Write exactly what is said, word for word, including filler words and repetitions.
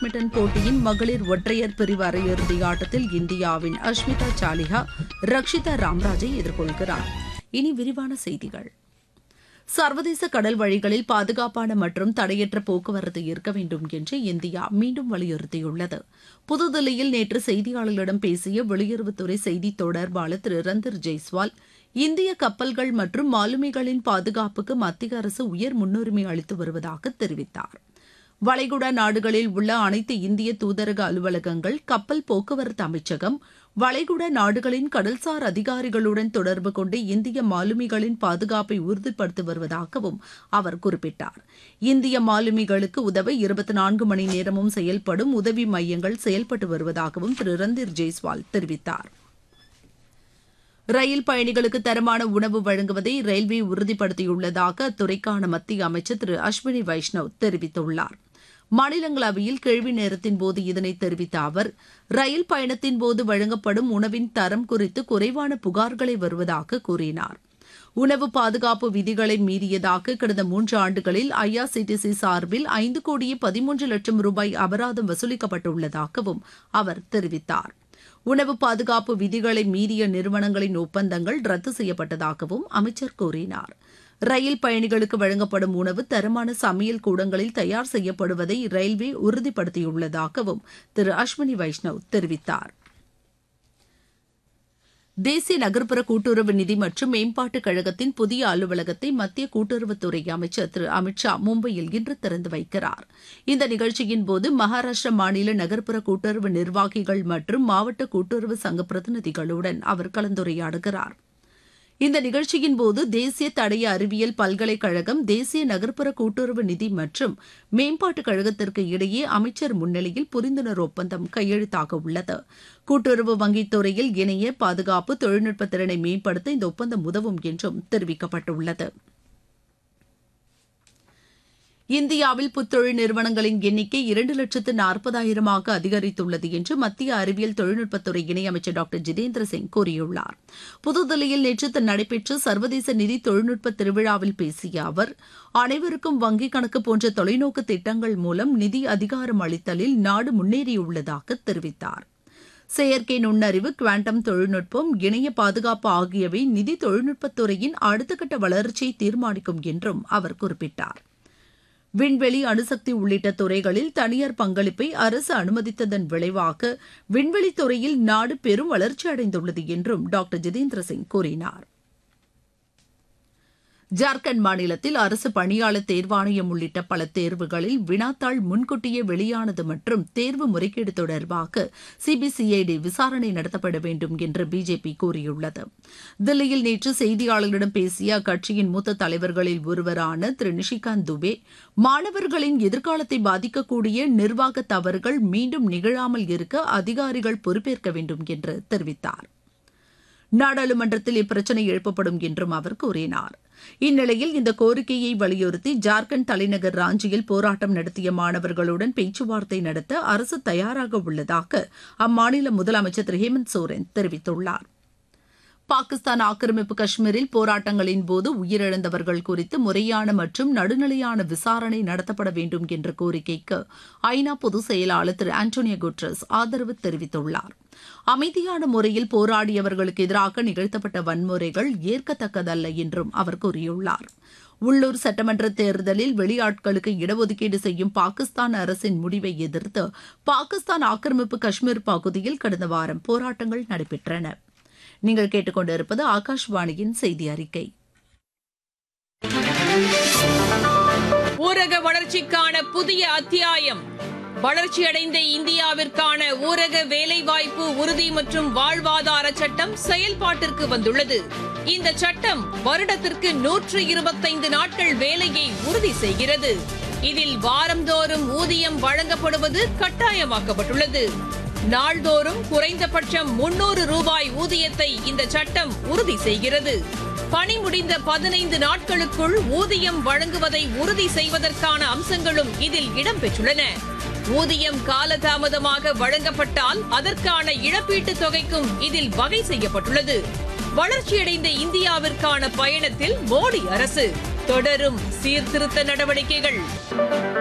Badminton போட்டியின் மகளிர் ஒற்றையர் பிரிவு அரையிறுதி ஆட்டத்தில் இந்தியாவின் அஷ்மிதா சாலிஹா ரக்ஷிதா ராம்ராஜை எதிர்கொள்கிறார். இனி விரிவான செய்திகள். சர்வதேச கடல் வழிகளில் பாதுகாப்பான மற்றும் தடையற்ற போக்குவரத்து இருக்க வேண்டும் என்று இந்தியா மீண்டும் வலியுறுத்தியுள்ளது. புதுதில்லியில் நேற்று செய்தியாளர்களிடம் பேசிய வெளியுறவுத்துறை செய்தித் தொடர்பாளர் திரு ரந்தர் ஜெய்ஸ்வால், இந்திய கப்பல்கள் மற்றும் மாலுமிகளின் பாதுகாப்புக்கு மத்திய அரசு உயர் முன்னுரிமை அளித்து வருவதாக தெரிவித்தார். வளைகுடா நாடுகளில் உள்ள அனைத்து இந்திய தூதரக அலுவலகங்கள், கப்பல் போக்குவரத்து அமைச்சகம், வளைகுடா நாடுகளின் கடல்சார் அதிகாரிகளுடன் தொடர்பு கொண்டு இந்திய மாலுமிகளின் பாதுகாப்பை உறுதிப்படுத்தி வருவதாகவும் அவர் குறிப்பிட்டார். இந்திய மாலுமிகளுக்கு உதவ இருபத்தி நான்கு மணி நேரமும் செயல்படும் உதவி மையங்கள் செயல்பட்டு வருவதாகவும் திரு ரந்தீர் ஜெய்ஸ்வால் தெரிவித்தார். ரயில் பயணிகளுக்கு தரமான உணவு வழங்குவதை ரயில்வே உறுதிப்படுத்தியுள்ளதாக அத்துறைக்கான மத்திய அமைச்சர் திரு அஸ்வினி வைஷ்ணவ் தெரிவித்துள்ளார். மாநிலங்களவையில் கேள்வி நேரத்தின்போது இதனை தெரிவித்த அவர், ரயில் பயணத்தின்போது வழங்கப்படும் உணவின் தரம் குறித்து குறைவான புகார்களை வருவதாக கூறினார். உணவு பாதுகாப்பு விதிகளை மீறியதாக கடந்த மூன்று ஆண்டுகளில் ஐஆர்சிடிசி சார்பில் ஐந்து கோடியே பதிமூன்று லட்சம் ரூபாய் அபராதம் வசூலிக்கப்பட்டுள்ளதாகவும் அவர் தெரிவித்தார். உணவு பாதுகாப்பு விதிகளை மீறிய நிறுவனங்களின் ஒப்பந்தங்கள் ரத்து செய்யப்பட்டதாகவும் அமைச்சர் கூறினார். ரயில் பயணிகளுக்கு வழங்கப்படும் உணவு தரமான சமையல் கூடங்களில் தயார் செய்யப்படுவதை ரயில்வே உறுதிப்படுத்தியுள்ளதாகவும் திரு அஸ்வினி வைஷ்ணவ் தெரிவித்தார். தேசிய நகர்ப்புற கூட்டுறவு நிதி மற்றும் மேம்பாட்டுக் கழகத்தின் புதிய அலுவலகத்தை மத்திய கூட்டுறவுத்துறை அமைச்சர் திரு அமித் ஷா மும்பையில் இன்று திறந்து வைக்கிறார். இந்த நிகழ்ச்சியின் போது மகாராஷ்டிரா மாநில நகர்ப்புற கூட்டுறவு நிர்வாகிகள் மற்றும் மாவட்ட கூட்டுறவு சங்க பிரதிநிதிகளுடன் அவர் கலந்துரையாடுகிறார். இந்த நிகழ்ச்சியின் போது தேசிய தடய அறிவியல் பல்கலைக்கழகம், தேசிய நகர்ப்புற கூட்டுறவு நிதி மற்றும் மேம்பாட்டுக் கழகத்திற்கு இடையே அமைச்சர் முன்னிலையில் புரிந்துணர்வு ஒப்பந்தம் கையெழுத்தாக உள்ளது. கூட்டுறவு வங்கித் துறையில் இணைய பாதுகாப்பு தொழில்நுட்ப திறனை மேம்படுத்த இந்த ஒப்பந்தம் உதவும் என்றும் தெரிவிக்கப்பட்டுள்ளது. இந்தியாவில் புத்தொழில் நிறுவனங்களின் எண்ணிக்கை இரண்டு லட்சத்து நாற்பதாயிரமாக அதிகரித்துள்ளது என்று மத்திய அறிவியல் தொழில்நுட்பத்துறை இணையமைச்சர் டாக்டர் ஜிதேந்திர சிங் கூறியுள்ளார். புதுதில்லியில் நேற்று நடைபெற்ற சர்வதேச நிதி தொழில்நுட்ப திருவிழாவில் பேசிய அவர், அனைவருக்கும் வங்கிக் கணக்கு போன்ற தொலைநோக்கு திட்டங்கள் மூலம் நிதி அதிகாரம் அளித்தலில் நாடு முன்னேறியுள்ளதாக தெரிவித்தார். செயற்கை நுண்ணறிவு, குவாண்டம் தொழில்நுட்பம், இணைய பாதுகாப்பு ஆகியவை நிதி தொழில்நுட்பத்துறையின் அடுத்த கட்ட வளர்ச்சியை தீர்மானிக்கும் என்றும் அவர் குறிப்பிட்டார். விண்வெளி, அணுசக்தி உள்ளிட்ட துறைகளில் தனியார் பங்களிப்பை அரசு அனுமதித்ததன் விளைவாக விண்வெளித் துறையில் நாடு பெரும் வளர்ச்சி அடைந்துள்ளது என்றும் டாக்டர் ஜிதேந்திர சிங் கூறினார். ஜார்க்கண்ட் மாநிலத்தில் அரசு பணியாளர் தேர்வாணையம் உள்ளிட்ட பல தேர்வுகளில் வினாத்தாள் முன்கூட்டியே வெளியானது மற்றும் தேர்வு முறைகேடு தொடர்பாக சிபிசிஐடி விசாரணை நடத்தப்பட வேண்டும் என்று பிஜேபி கூறியுள்ளது. தில்லியில் நேற்று செய்தியாளர்களிடம் பேசிய அக்கட்சியின் மூத்த தலைவர்களில் ஒருவரான திரு நிஷிகாந்த் துபே, மாணவர்களின் எதிர்காலத்தை பாதிக்கக்கூடிய நிர்வாக தவறுகள் மீண்டும் நிகழாமல் இருக்க அதிகாரிகள் பொறுப்பேற்க வேண்டும் என்று தெரிவித்தார். நாடாளுமன்றத்தில் இப்பிரச்சினை எழுப்பப்படும் என்றும் அவர் கூறினார். இந்நிலையில் இந்த கோரிக்கையை வலியுறுத்தி ஜார்க்கண்ட் தலைநகர் ராஞ்சியில் போராட்டம் நடத்திய மாணவர்களுடன் பேச்சுவார்த்தை நடத்த அரசு தயாராக உள்ளதாக அம்மாநில முதலமைச்சர் திரு ஹேமந்த் சோரன் தெரிவித்துள்ளார். பாகிஸ்தான் ஆக்கிரமிப்பு காஷ்மீரில் போராட்டங்களின் போது உயிரிழந்தவர்கள் குறித்து முறையான மற்றும் நடுநிலையான விசாரணை நடத்தப்பட வேண்டும் என்ற கோரிக்கைக்கு ஐநா பொதுச் செயலாளர் திரு ஆண்டோனியோ குட்ரஸ் ஆதரவு தெரிவித்துள்ளார். அமைதியான முறையில் போராடியவர்களுக்கு எதிராக நிகழ்த்தப்பட்ட வன்முறைகள் ஏற்கத்தக்கதல்ல என்றும் அவர் கூறியுள்ளார். உள்ளூர் சட்டமன்ற தேர்தலில் வெளியாட்களுக்கு இடஒதுக்கீடு செய்யும் பாகிஸ்தான் அரசின் முடிவை எதிர்த்து பாகிஸ்தான் ஆக்கிரமிப்பு காஷ்மீர் பகுதியில் கடந்த வாரம் போராட்டங்கள் நடைபெற்றன. நீங்கள் கேட்டுக்கொண்டிருப்பது ஆகாஷ்வாணியின் செய்தி அறிக்கை. ஊரக வளர்ச்சிக்கான புதிய அத்தியாயம். வளர்ச்சியடைந்த இந்தியாவிற்கான ஊரக வேலைவாய்ப்பு உறுதி மற்றும் வாழ்வாதார சட்டம் செயல்பாட்டிற்கு வந்துள்ளது. இந்த சட்டம் வருடத்திற்கு நூற்று இருபத்தைந்து நாட்கள் வேலையை உறுதி செய்கிறது. இதில் வாரந்தோறும் ஊதியம் வழங்கப்படுவது கட்டாயமாக்கப்பட்டுள்ளது. நாள்தோறும் குறைந்தபட்சம் முன்னூறு ரூபாய் ஊதியத்தை இந்த சட்டம் உறுதி செய்கிறது. பணி முடிந்த பதினைந்து நாட்களுக்குள் ஊதியம் வழங்குவதை உறுதி செய்வதற்கான அம்சங்களும் இதில் இடம்பெற்றுள்ளன. ஊதியம் காலதாமதமாக வழங்கப்பட்டால் அதற்கான இழப்பீட்டுத் தொகைக்கும் இதில் வகை செய்யப்பட்டுள்ளது. வளர்ச்சியடைந்த இந்தியாவிற்கான பயணத்தில் மோடி அரசு தொடரும் சீர்திருத்த நடவடிக்கைகள்.